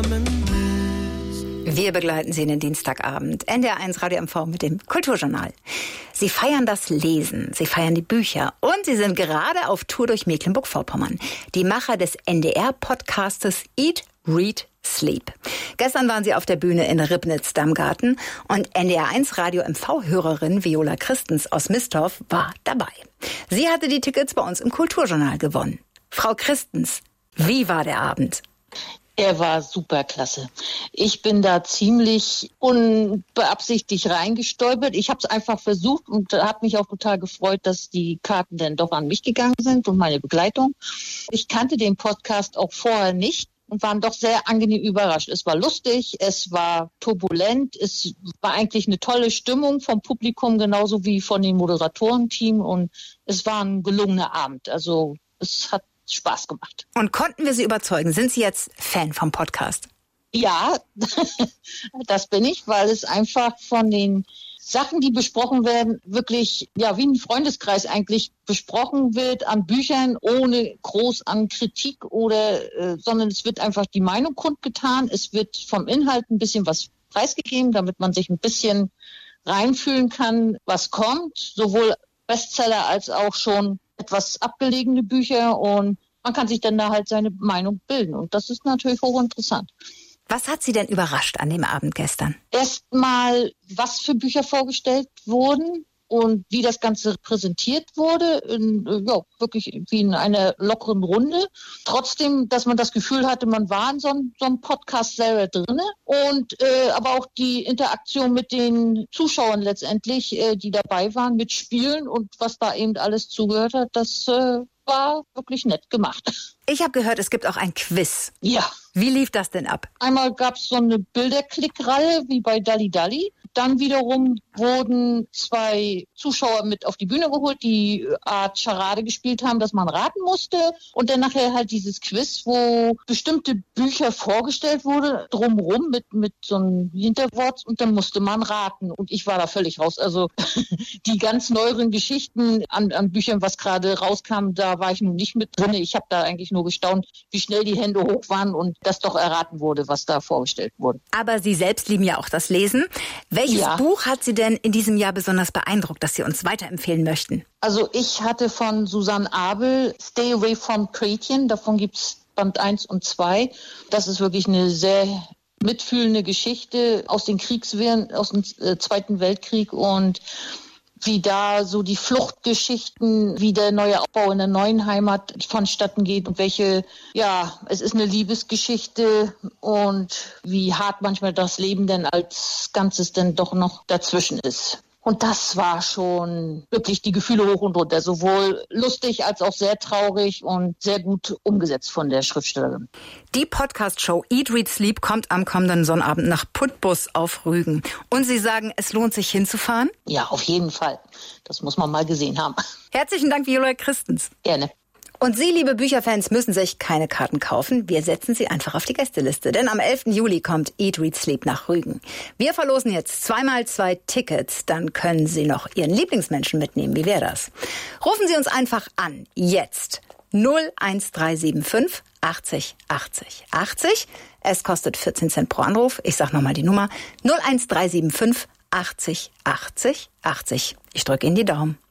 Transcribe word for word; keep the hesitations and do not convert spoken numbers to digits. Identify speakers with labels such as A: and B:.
A: zusammen bist.
B: Wir begleiten Sie in den Dienstagabend. N D R eins Radio M V mit dem Kulturjournal. Sie feiern das Lesen, Sie feiern die Bücher und Sie sind gerade auf Tour durch Mecklenburg-Vorpommern. Die Macher des N D R-Podcastes Eat, Read, Sleep. Gestern waren Sie auf der Bühne in Ribnitz-Damgarten und N D R eins Radio M V-Hörerin Viola Christens aus Mistorf war dabei. Sie hatte die Tickets bei uns im Kulturjournal gewonnen. Frau Christens, wie war der Abend?
C: Er war superklasse. Ich bin da ziemlich unbeabsichtigt reingestolpert. Ich habe es einfach versucht und habe mich auch total gefreut, dass die Karten dann doch an mich gegangen sind und meine Begleitung. Ich kannte den Podcast auch vorher nicht und waren doch sehr angenehm überrascht. Es war lustig, es war turbulent, es war eigentlich eine tolle Stimmung vom Publikum, genauso wie von dem Moderatorenteam und es war ein gelungener Abend. Also es hat Spaß gemacht.
B: Und konnten wir Sie überzeugen? Sind Sie jetzt Fan vom Podcast?
C: Ja, das bin ich, weil es einfach von den Sachen, die besprochen werden, wirklich ja wie ein Freundeskreis eigentlich besprochen wird an Büchern, ohne groß an Kritik oder, äh, sondern es wird einfach die Meinung kundgetan. Es wird vom Inhalt ein bisschen was preisgegeben, damit man sich ein bisschen reinfühlen kann, was kommt. Sowohl Bestseller als auch schon etwas abgelegene Bücher und man kann sich dann da halt seine Meinung bilden. Und das ist natürlich hochinteressant.
B: Was hat Sie denn überrascht an dem Abend gestern?
C: Erstmal, was für Bücher vorgestellt wurden und wie das Ganze präsentiert wurde. In, ja, wirklich wie in einer lockeren Runde. Trotzdem, dass man das Gefühl hatte, man war in so einem, so einem Podcast selber drin. Und äh, aber auch die Interaktion mit den Zuschauern letztendlich, äh, die dabei waren, mit Spielen und was da eben alles zugehört hat, das äh, war wirklich nett gemacht.
B: Ich habe gehört, es gibt auch ein Quiz.
C: Ja.
B: Wie lief das denn ab?
C: Einmal gab es so eine Bilderklickreihe wie bei Dalli Dalli. Dann wiederum wurden zwei Zuschauer mit auf die Bühne geholt, die Art Charade gespielt haben, dass man raten musste. Und dann nachher halt dieses Quiz, wo bestimmte Bücher vorgestellt wurde, drumherum mit, mit so einem Hinterwort. Und dann musste man raten. Und ich war da völlig raus. Also die ganz neueren Geschichten an, an Büchern, was gerade rauskam, da war ich nun nicht mit drin. Ich habe da eigentlich nur gestaunt, wie schnell die Hände hoch waren und das doch erraten wurde, was da vorgestellt wurde.
B: Aber Sie selbst lieben ja auch das Lesen. Welches
C: ja.
B: Buch hat Sie denn in diesem Jahr besonders beeindruckt, das Sie uns weiterempfehlen möchten?
C: Also ich hatte von Susanne Abel Stay Away from Chrétien, davon gibt es Band eins und zwei. Das ist wirklich eine sehr mitfühlende Geschichte aus den Kriegswehren, aus dem äh, Zweiten Weltkrieg und wie da so die Fluchtgeschichten, wie der neue Aufbau in der neuen Heimat vonstatten geht und welche, ja, es ist eine Liebesgeschichte und wie hart manchmal das Leben denn als Ganzes denn doch noch dazwischen ist. Und das war schon wirklich die Gefühle hoch und runter, sowohl lustig als auch sehr traurig und sehr gut umgesetzt von der Schriftstellerin.
B: Die Podcast-Show Eat, Read, Sleep kommt am kommenden Sonnabend nach Putbus auf Rügen. Und Sie sagen, es lohnt sich hinzufahren?
C: Ja, auf jeden Fall. Das muss man mal gesehen haben.
B: Herzlichen Dank, Viola Christens.
C: Gerne.
B: Und Sie, liebe Bücherfans, müssen sich keine Karten kaufen. Wir setzen Sie einfach auf die Gästeliste. Denn am elften Juli kommt Eat, Read, Sleep nach Rügen. Wir verlosen jetzt zweimal zwei Tickets. Dann können Sie noch Ihren Lieblingsmenschen mitnehmen. Wie wäre das? Rufen Sie uns einfach an. Jetzt. null eins drei sieben fünf achtzig achtzig achtzig. Es kostet vierzehn Cent pro Anruf. Ich sag nochmal die Nummer. null eins drei sieben fünf achtzig achtzig achtzig. Ich drücke Ihnen die Daumen.